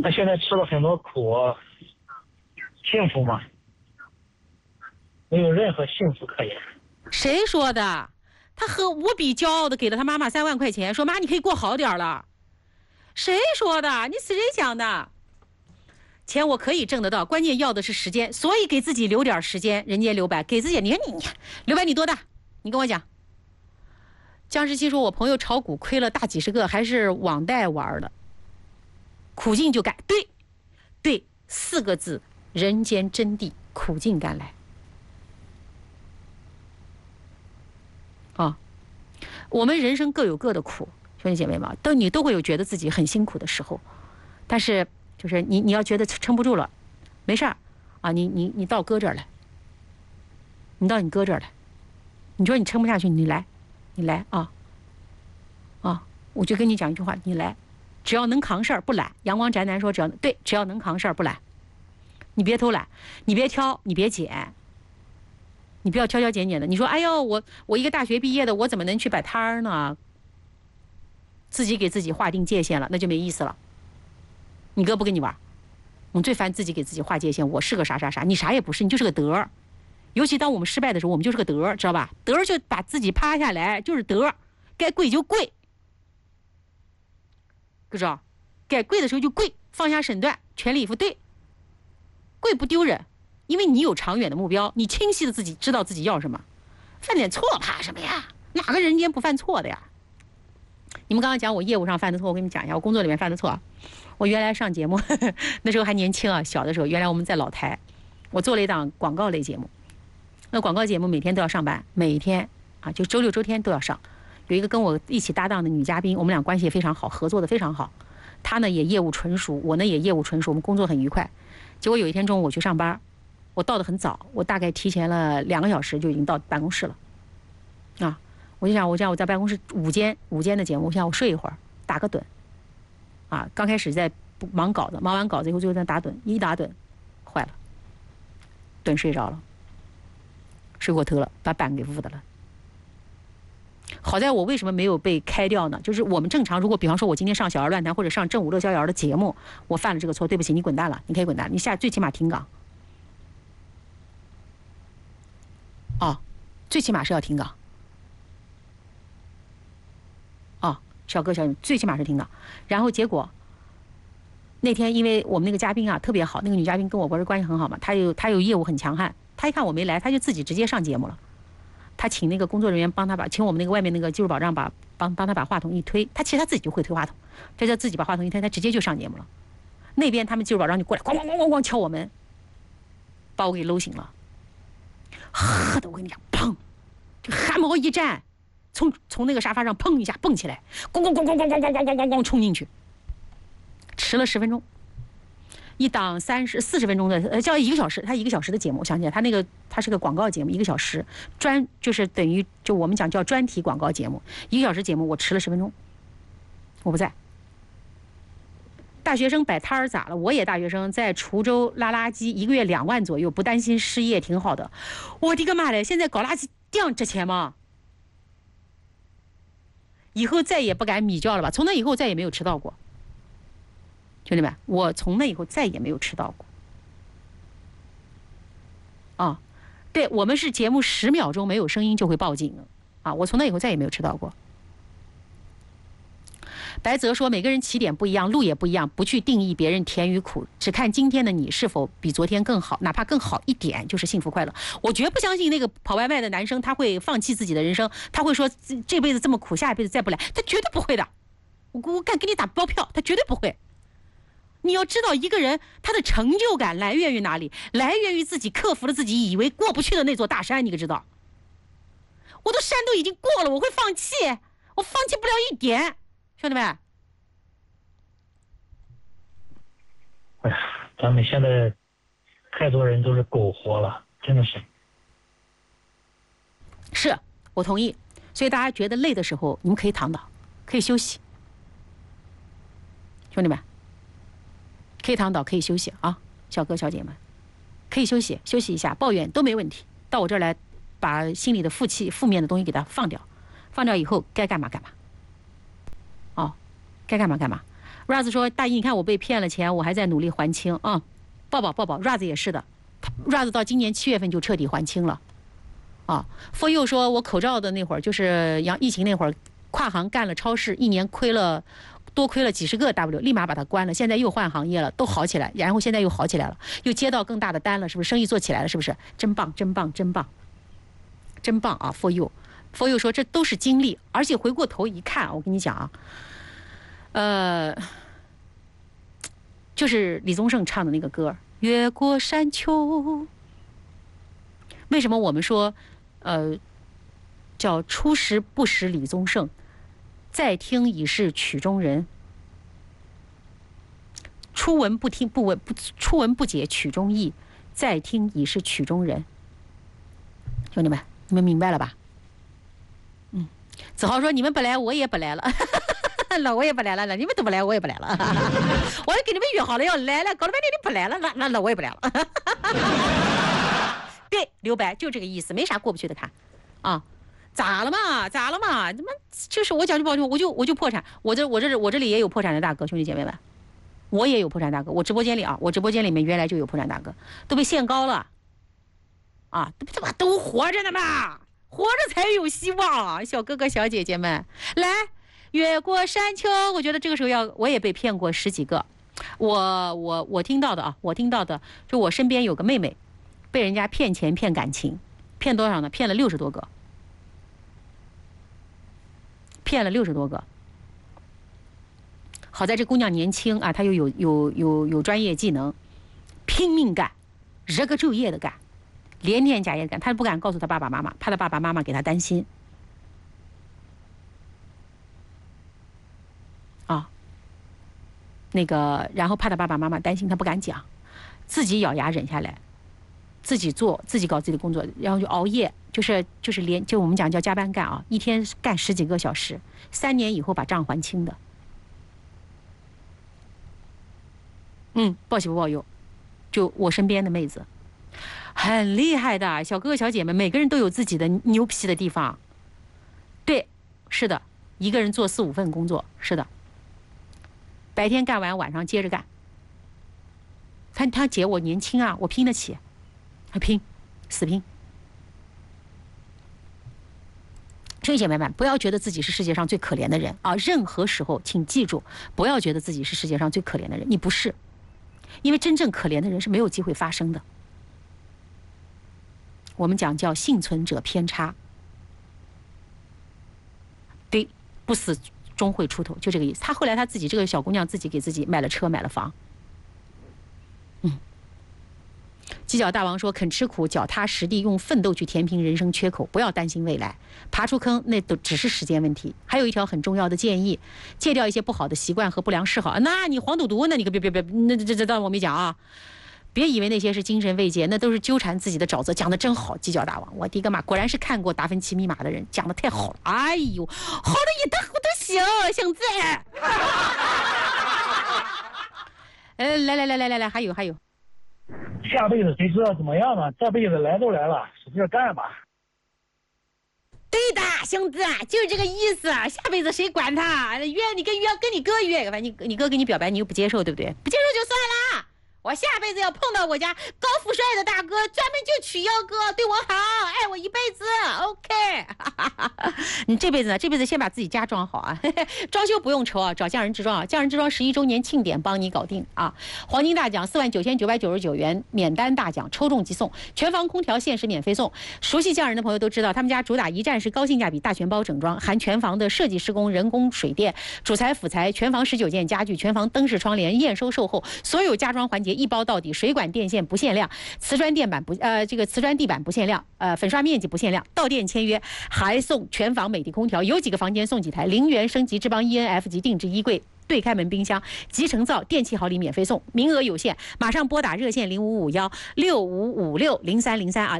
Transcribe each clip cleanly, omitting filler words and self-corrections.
他现在吃了很多苦，幸福吗？没有任何幸福可言。 谁说的？他无比骄傲的给了他妈妈3万块钱，说妈你可以过好点了。谁说的？你是谁讲的？钱我可以挣得到，关键要的是时间，所以给自己留点时间。人家刘白给自己，你看刘白你多大？你跟我讲。江石溪说，我朋友炒股亏了大几十个，还是网贷玩的。苦尽就甘，对，4个字，人间真谛，苦尽甘来。我们人生各有各的苦，兄弟姐妹们，你都会有觉得自己很辛苦的时候，但是就是你要觉得撑不住了，没事儿啊，你到哥这儿来，你到你哥这儿来，你说你撑不下去，你来啊，我就跟你讲一句话，你来，只要能扛事儿不懒。阳光宅男说，只要能扛事儿不懒，你别偷懒，你别挑，你别捡。你不要挑挑拣拣的。你说，哎呦，我一个大学毕业的，我怎么能去摆摊儿呢？自己给自己划定界限了，那就没意思了。你哥不跟你玩，我们最烦自己给自己划界限。我是个啥啥啥，你啥也不是，你就是个德儿。尤其当我们失败的时候，我们就是个德儿，知道吧？德儿就把自己趴下来，就是德儿，该跪就跪，知道？该跪的时候就跪，放下身段，全力以赴。对，跪不丢人。因为你有长远的目标，你清晰的自己知道自己要什么，犯点错怕什么呀？哪个人间不犯错的呀？你们刚刚讲我业务上犯的错，我跟你们讲一下，我工作里面犯的错。我原来上节目那时候还年轻啊，小的时候，原来我们在老台，我做了一档广告类节目。那广告节目每天都要上班，每天啊，就周六周天都要上。有一个跟我一起搭档的女嘉宾，我们俩关系也非常好，合作的非常好。她呢也业务纯熟，我呢也业务纯熟，我们工作很愉快。结果有一天中午我去上班。我到得很早，我大概提前了2个小时就已经到办公室了，啊，我就想我在办公室午间的节目，我想我睡一会儿，打个盹，啊，刚开始在忙稿子，忙完稿子以后最后在打盹，一打盹，坏了，盹睡着了，睡过头了，把板给捂的了。好在我为什么没有被开掉呢？就是我们正常，如果比方说我今天上小儿乱谈或者上正午乐逍遥的节目，我犯了这个错，对不起，你滚蛋了，你可以滚蛋，你最起码停岗。最起码是要停岗。小哥小姐，最起码是停岗。然后结果那天因为我们那个嘉宾啊特别好，那个女嘉宾跟我不是关系很好嘛，她有业务很强悍，她一看我没来，她就自己直接上节目了。她请那个工作人员帮她请我们那个外面那个技术保障帮她把话筒一推，她其实她自己就会推话筒，这叫自己把话筒一推，她直接就上节目了。那边他们技术保障就过来，咣咣咣咣咣敲我门，把我给搂醒了。喝的我跟你讲，砰，就汗毛一站，从那个沙发上砰一下蹦起来，咣咣咣咣咣咣咣咣咣咣冲进去，迟了10分钟，一档40分钟的叫1个小时，他1个小时的节目，我想起来，他是个广告节目，1个小时就是等于就我们讲叫专题广告节目，1个小时节目我迟了10分钟，我不在。大学生摆摊儿咋了？我也大学生，在滁州拉垃圾，1个月2万左右，不担心失业，挺好的。我的个妈嘞！现在搞垃圾这样值钱吗？以后再也不敢米叫了吧？从那以后再也没有迟到过，兄弟们，我从那以后再也没有迟到过。对，我们是节目10秒钟没有声音就会报警啊！我从那以后再也没有迟到过。白泽说，每个人起点不一样，路也不一样，不去定义别人甜与苦，只看今天的你是否比昨天更好，哪怕更好一点就是幸福快乐。我绝不相信那个跑外卖的男生他会放弃自己的人生，他会说这辈子这么苦，下一辈子再不来，他绝对不会的。我敢给你打包票，他绝对不会。你要知道，一个人他的成就感来源于哪里？来源于自己克服了自己以为过不去的那座大山，你可知道？我的山都已经过了，我会放弃？我放弃不了一点。兄弟们， 哎呀，咱们现在太多人都是苟活了，真的是。 是我同意，所以大家觉得累的时候，你们可以躺倒，可以休息。兄弟们，可以躺倒，可以休息啊，小哥小姐们，可以休息一下，抱怨都没问题。到我这儿来，把心里的负面的东西给它放掉，放掉以后该干嘛干嘛。该干嘛干嘛， Raz 说：“大姨，你看我被骗了钱，我还在努力还清啊。”抱抱抱抱 ，Raz 也是的，Raz 到今年7月份就彻底还清了。啊 ，For You 说：“我口罩的那会儿，就是疫情那会儿，跨行干了超市，1年多亏了几十个 W， 立马把它关了，现在又换行业了，都好起来，然后现在又好起来了，又接到更大的单了，是不是？生意做起来了，是不是？真棒，真棒，真棒，真棒啊 ！For You。”For You 说这都是经历，而且回过头一看，我跟你讲啊，就是李宗盛唱的那个歌《越过山丘》。为什么我们说，叫初识不识李宗盛，再听已是曲中人。初闻不解曲中意，再听已是曲中人。兄弟们，你们明白了吧？子豪说：“你们不来，我也不来了。那我也不来了，你们都不来，我也不来了。我跟你们约好了要来了，搞了半天你不来了，那我也不来了。对，留白就这个意思，没啥过不去的坎啊。咋了嘛？怎么就是我讲句不好听，我就破产。我这里也有破产的大哥，兄弟姐妹们，我也有破产大哥。我直播间里面原来就有破产大哥，都被限高了啊，都活着呢嘛。”活着才有希望，小哥哥小姐姐们，来越过山丘。我觉得这个时候我也被骗过10几个。我听到的，就我身边有个妹妹，被人家骗钱骗感情，骗多少呢？骗了60多个，好在这姑娘年轻啊，她又有专业技能，拼命干，日个昼夜的干。连天假夜干，他不敢告诉他爸爸妈妈，怕他爸爸妈妈给他担心。啊，然后怕他爸爸妈妈担心，他不敢讲，自己咬牙忍下来，自己做，自己搞自己的工作，然后就熬夜，就是就我们讲叫加班干啊，一天干10几个小时，3年以后把账还清的。报喜不报忧，就我身边的妹子。很厉害的小哥哥小姐妹，每个人都有自己的牛皮的地方。对，是的，一个人做4、5份工作，是的，白天干完晚上接着干。他姐我年轻啊，我拼得起，还拼，死拼。兄弟姐妹们，不要觉得自己是世界上最可怜的人啊！任何时候，请记住，不要觉得自己是世界上最可怜的人，你不是，因为真正可怜的人是没有机会发生的。我们讲叫幸存者偏差，对，不死终会出头，就这个意思。后来她自己这个小姑娘自己给自己买了车买了房。犄角大王说：“肯吃苦，脚踏实地，用奋斗去填平人生缺口，不要担心未来，爬出坑那都只是时间问题。”还有一条很重要的建议，戒掉一些不好的习惯和不良嗜好。那你黄赌毒，那你可别，那这当我没讲啊！别以为那些是精神慰藉，那都是纠缠自己的沼泽。讲的真好，犄角大王，我的个妈，果然是看过《达芬奇密码》的人，讲的太好了。哎呦，好的一塌糊涂行，兄弟。来，还有。 下辈子谁知道怎么样呢？这辈子来都来了，使劲干吧。 对的，兄弟，就是这个意思。下辈子谁管他？跟你哥约，反正你哥给你表白，你又不接受，对不对？不接受就算了。我下辈子要碰到我家高富帅的大哥，专门就娶幺哥，对我好，爱我一辈子 ，OK 。你这辈子先把自己家装好啊，装修不用愁啊，找匠人制装啊，匠人制装11周年庆典帮你搞定啊！黄金大奖49999元免单大奖，抽中即送，全房空调限时免费送。熟悉匠人的朋友都知道，他们家主打一站式高性价比大全包整装，含全房的设计施工、人工水电、主材辅材，全房19件家具，全房灯饰窗帘验收售后，所有家装环节一包到底，水管电线不限量，瓷砖地板不限量，粉刷面积不限量，到店签约还送全房美的空调，有几个房间送几台0元升级智邦 ENF 级定制衣柜。对开门冰箱、集成灶、电器好礼免费送，名额有限，马上拨打热线055165560303啊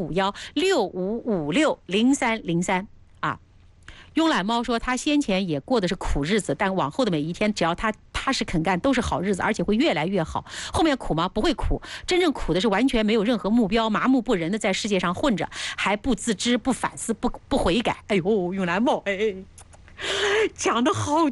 ，055165560303啊。慵懒猫说，他先前也过的是苦日子，但往后的每一天，只要他是肯干，都是好日子，而且会越来越好。后面苦吗？不会苦，真正苦的是完全没有任何目标，麻木不仁的在世界上混着，还不自知、不反思、不悔改。哎呦，慵懒猫，哎。讲得好